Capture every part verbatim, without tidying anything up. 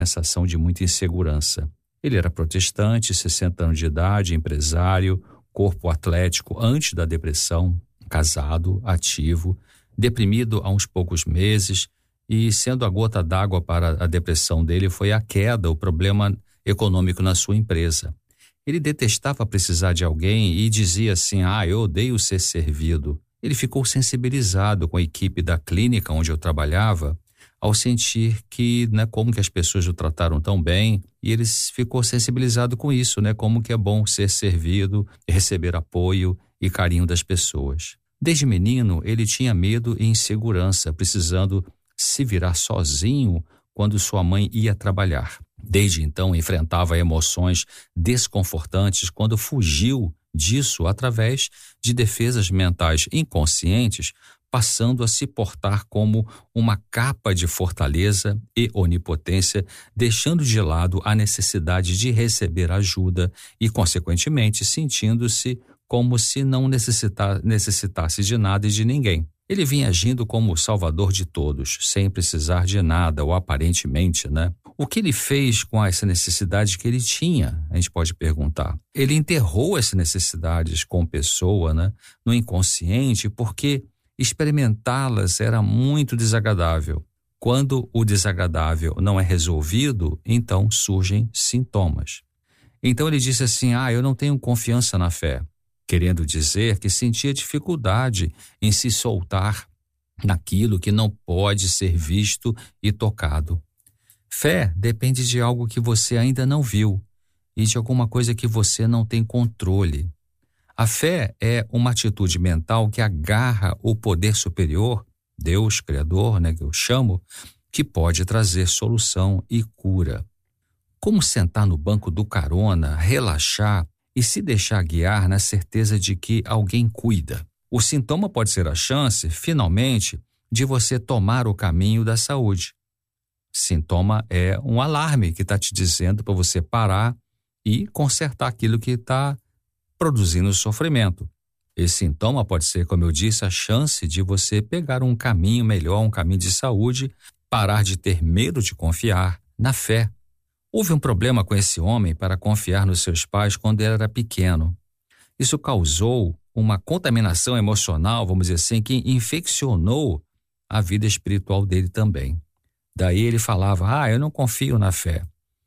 sensação de muita insegurança. Ele era protestante, sessenta anos de idade, empresário, corpo atlético antes da depressão, casado, ativo, deprimido há uns poucos meses, e sendo a gota d'água para a depressão dele foi a queda, o problema econômico na sua empresa. Ele detestava precisar de alguém e dizia assim: ah, eu odeio ser servido. Ele ficou sensibilizado com a equipe da clínica onde eu trabalhava, ao sentir que, né, como que as pessoas o trataram tão bem, e ele ficou sensibilizado com isso, né, como que é bom ser servido, receber apoio e carinho das pessoas. Desde menino, ele tinha medo e insegurança, precisando se virar sozinho quando sua mãe ia trabalhar. Desde então, enfrentava emoções desconfortantes quando fugiu disso através de defesas mentais inconscientes, passando a se portar como uma capa de fortaleza e onipotência, deixando de lado a necessidade de receber ajuda e, consequentemente, sentindo-se como se não necessita, necessitasse de nada e de ninguém. Ele vinha agindo como o salvador de todos, sem precisar de nada, ou aparentemente, né? O que ele fez com essa necessidade que ele tinha? A gente pode perguntar. Ele enterrou essas necessidades com pessoa, né, no inconsciente, porque experimentá-las era muito desagradável. Quando o desagradável não é resolvido, então surgem sintomas. Então ele disse assim: ah, eu não tenho confiança na fé, querendo dizer que sentia dificuldade em se soltar naquilo que não pode ser visto e tocado. Fé depende de algo que você ainda não viu e de alguma coisa que você não tem controle. A fé é uma atitude mental que agarra o poder superior, Deus, Criador, né, que eu chamo, que pode trazer solução e cura. Como sentar no banco do carona, relaxar e se deixar guiar na certeza de que alguém cuida. O sintoma pode ser a chance, finalmente, de você tomar o caminho da saúde. Sintoma é um alarme que está te dizendo para você parar e consertar aquilo que está produzindo sofrimento. Esse sintoma pode ser, como eu disse, a chance de você pegar um caminho melhor, um caminho de saúde, parar de ter medo de confiar na fé. Houve um problema com esse homem para confiar nos seus pais quando ele era pequeno. Isso causou uma contaminação emocional, vamos dizer assim, que infeccionou a vida espiritual dele também. Daí ele falava: ah, eu não confio na fé.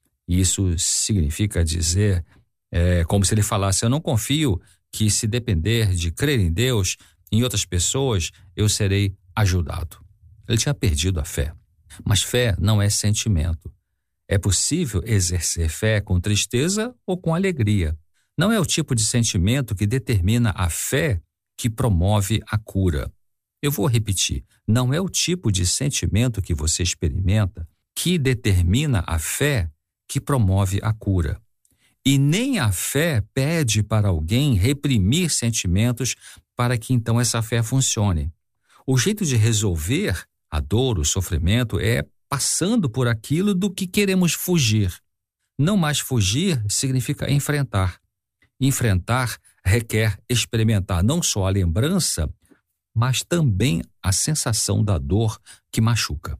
Isso significa dizer, é, como se ele falasse: eu não confio que, se depender de crer em Deus, em outras pessoas, eu serei ajudado. Ele tinha perdido a fé. Mas fé não é sentimento. É possível exercer fé com tristeza ou com alegria. Não é o tipo de sentimento que determina a fé que promove a cura. Eu vou repetir, não é o tipo de sentimento que você experimenta que determina a fé que promove a cura. E nem a fé pede para alguém reprimir sentimentos para que então essa fé funcione. O jeito de resolver a dor, o sofrimento, é passando por aquilo do que queremos fugir. Não mais fugir significa enfrentar. Enfrentar requer experimentar não só a lembrança, mas também a sensação da dor que machuca.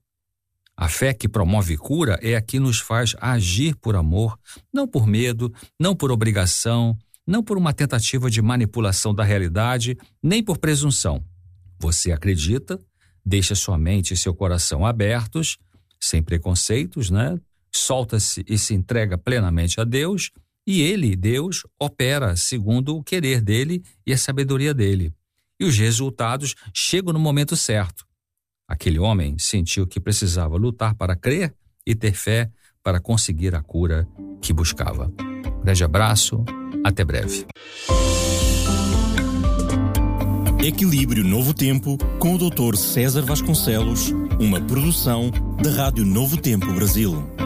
A fé que promove cura é a que nos faz agir por amor, não por medo, não por obrigação, não por uma tentativa de manipulação da realidade, nem por presunção. Você acredita, deixa sua mente e seu coração abertos, sem preconceitos, né? Solta-se e se entrega plenamente a Deus, e Ele, Deus, opera segundo o querer dele e a sabedoria dele. E os resultados chegam no momento certo. Aquele homem sentiu que precisava lutar para crer e ter fé para conseguir a cura que buscava. Grande abraço, até breve. Equilíbrio Novo Tempo, com o doutor César Vasconcelos, uma produção da Rádio Novo Tempo Brasil.